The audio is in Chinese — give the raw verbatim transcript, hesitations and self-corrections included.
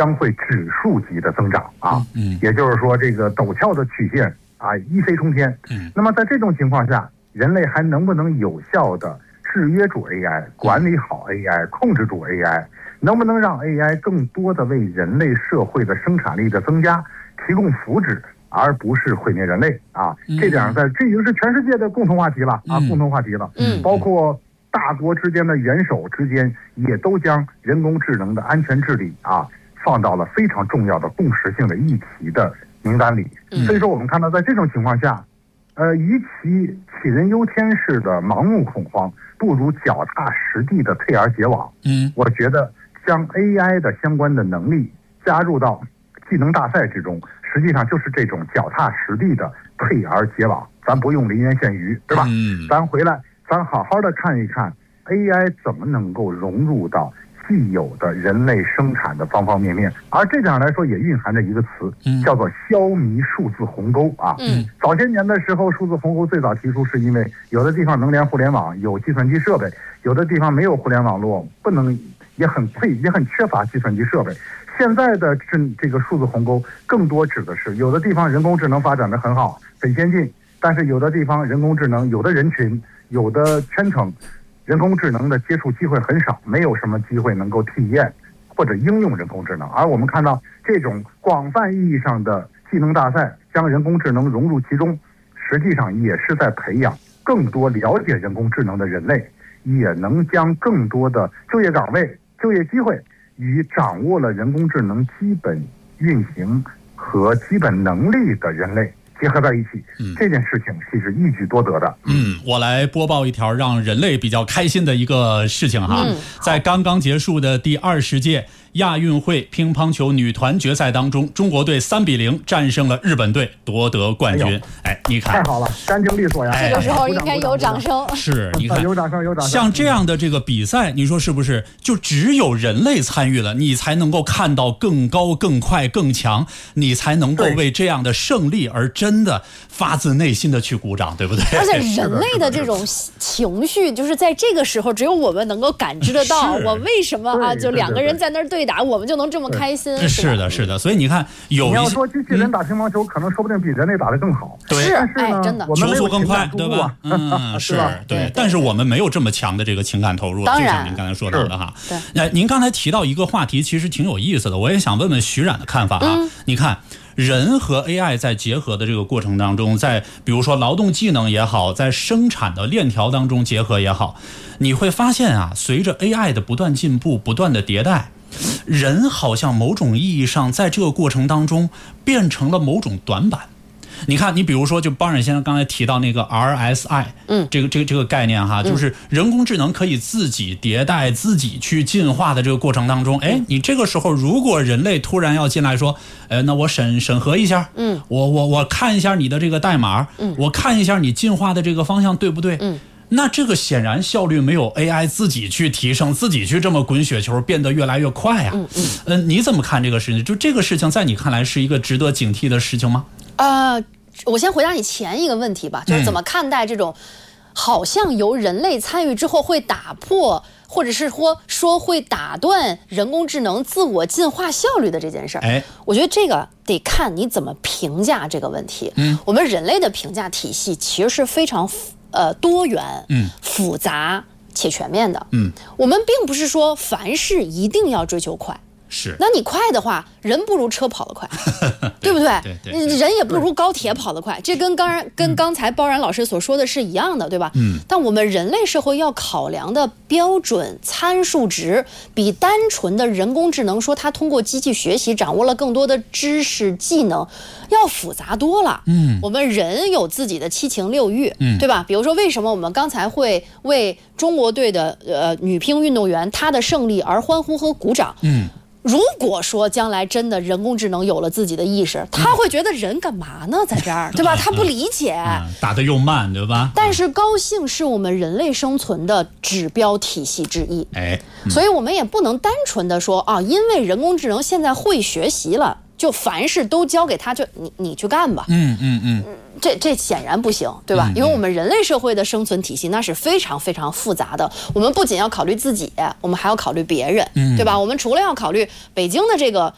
将会指数级的增长啊，嗯，也就是说这个陡峭的曲线啊一飞冲天。嗯，那么在这种情况下，人类还能不能有效的制约住 A I， 管理好 A I， 控制住 A I， 能不能让 A I 更多的为人类社会的生产力的增加提供福祉，而不是毁灭人类啊？这点在这已经是全世界的共同话题了啊，共同话题了。嗯，包括大国之间的元首之间也都将人工智能的安全治理啊放到了非常重要的共识性的议题的名单里。所以说，我们看到在这种情况下，呃，与其杞人忧天式的盲目恐慌，不如脚踏实地的退而结网。嗯，我觉得将 A I 的相关的能力加入到技能大赛之中，实际上就是这种脚踏实地的退而结网。咱不用临渊羡鱼，对吧？嗯，咱回来，咱好好的看一看 A I 怎么能够融入到既有的人类生产的方方面面，而这点来说也蕴含着一个词，嗯，叫做消弭数字鸿沟啊。嗯，早些年的时候，数字鸿沟最早提出是因为有的地方能连互联网，有计算机设备，有的地方没有互联网络，不能，也很匮，也很缺乏计算机设备。现在的这这个数字鸿沟更多指的是有的地方人工智能发展的很好，很先进，但是有的地方人工智能，有的人群，有的圈层，人工智能的接触机会很少，没有什么机会能够体验或者应用人工智能。而我们看到这种广泛意义上的技能大赛将人工智能融入其中，实际上也是在培养更多了解人工智能的人类，也能将更多的就业岗位、就业机会与掌握了人工智能基本运行和基本能力的人类结合在一起，嗯，这件事情其实一举多得的。 嗯，我来播报一条让人类比较开心的一个事情哈，嗯，在刚刚结束的第二十届亚运会乒乓球女团决赛当中，中国队三比零战胜了日本队，夺得冠军。哎，你看， 太好了，干净利索呀！ 这个时候应该有掌声。 是，你看， 有掌声，有掌声。 像这样的这个比赛，你说是不是？就只有人类参与了，你才能够看到更高、更快、更强，你才能够为这样的胜利而真的发自内心的去鼓掌，对不对？ 而且人类的这种情绪，就是在这个时候，只有我们能够感知得到。我为什么啊？就两个人在那儿对打，我们就能这么开心？ 是的，是的。所以你看，有你要说机器人打乒乓球，可能说不定比人类打得更好。 对， 是， 哎， 真的， 球速更快，对吧？嗯，是，对。但是我们没有这么强的这个情感投入， 当然， 就像您刚才说到的哈。 对。 那您刚才提到一个话题，其实挺有意思的，我也想问问徐冉的看法啊。你看，人和 A I 在结合的这个过程当中，在比如说劳动技能也好，在生产的链条当中结合也好，你会发现啊，随着 A I 的不断进步、不断的迭代，人好像某种意义上在这个过程当中变成了某种短板。你看，你比如说，就邦冉先生刚才提到那个 R S I， 嗯，这个这个这个概念哈，就是人工智能可以自己迭代、自己去进化的这个过程当中，哎，你这个时候如果人类突然要进来说，呃，那我审审核一下，嗯，我我我看一下你的这个代码，嗯，我看一下你进化的这个方向对不对，嗯。那这个显然效率没有 A I 自己去提升，自己去这么滚雪球变得越来越快啊。嗯嗯。呃，你怎么看这个事情？就这个事情在你看来是一个值得警惕的事情吗？ 呃，我先回答你前一个问题吧，就是怎么看待这种好像由人类参与之后会打破，或者是说说会打断人工智能自我进化效率的这件事儿。哎，我觉得这个得看你怎么评价这个问题。嗯，我们人类的评价体系其实是非常呃多元、嗯复杂且全面的。嗯，我们并不是说凡事一定要追求快。 是， 那你快的话，人不如车跑得快，对不对？对对对，人也不如高铁跑得快，这跟刚然跟刚才包然老师所说的是一样的，对吧？嗯。但我们人类社会要考量的标准参数值，比单纯的人工智能说它通过机器学习掌握了更多的知识技能，要复杂多了。嗯。我们人有自己的七情六欲，嗯，对吧？比如说，为什么我们刚才会为中国队的呃女乒运动员她的胜利而欢呼和鼓掌？嗯。如果说将来真的人工智能有了自己的意识，他会觉得人干嘛呢，在这儿，对吧？他不理解， 嗯、打得又慢，对吧？ 但是高兴是我们人类生存的指标体系之一，哎，嗯、所以我们也不能单纯的说啊，因为人工智能现在会学习了，就凡事都交给他，就你你去干吧。嗯嗯嗯。这这显然不行，对吧？嗯、因为我们人类社会的生存体系那是非常非常复杂的。我们不仅要考虑自己，我们还要考虑别人，嗯、对吧？我们除了要考虑北京的这个